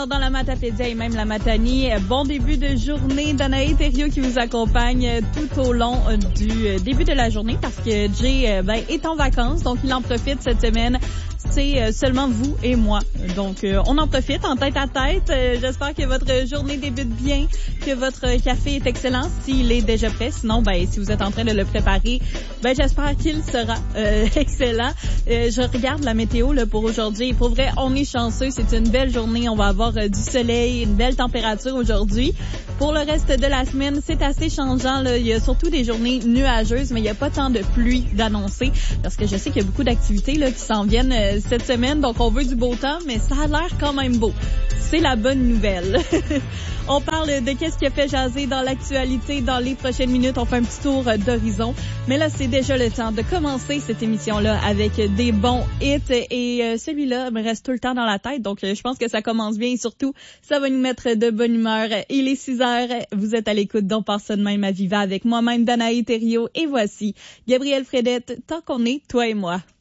heure dans la Matapédia et même la Matanie. Bon début de journée. Danae Thériault qui vous accompagne tout au long du début de la journée parce que Jay est en vacances, donc il en profite cette semaine. C'est seulement vous et moi. Donc, on en profite en tête à tête. J'espère que votre journée débute bien, que votre café est excellent s'il est déjà prêt. Sinon, si vous êtes en train de le préparer, j'espère qu'il sera excellent. Je regarde la météo là pour aujourd'hui. Pour vrai, on est chanceux. C'est une belle journée. On va avoir du soleil, une belle température aujourd'hui. Pour le reste de la semaine, c'est assez changeant. Là. Il y a surtout des journées nuageuses, mais il n'y a pas tant de pluie d'annoncer parce que je sais qu'il y a beaucoup d'activités là qui s'en viennent cette semaine. Donc, on veut du beau temps, mais ça a l'air quand même beau. C'est la bonne nouvelle. On parle de qu'est-ce qui a fait jaser dans l'actualité. Dans les prochaines minutes, on fait un petit tour d'horizon. Mais là, c'est déjà le temps de commencer cette émission-là avec des bons hits. Et celui-là me reste tout le temps dans la tête. Donc, je pense que ça commence bien et surtout, ça va nous mettre de bonne humeur. Il est 6 heures. Vous êtes à l'écoute d'On part ça de même à Viva avec moi-même, Danae Thériault. Et voici Gabriel Fredette, tant qu'on est, toi et moi.